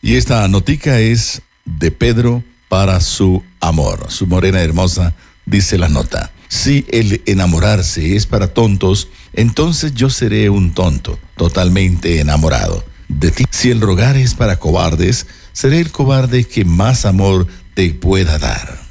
Y esta notica es de Pedro para su amor. Su morena hermosa, dice la nota. Si el enamorarse es para tontos, entonces yo seré un tonto, totalmente enamorado de ti. Si el rogar es para cobardes, seré el cobarde que más amor te pueda dar.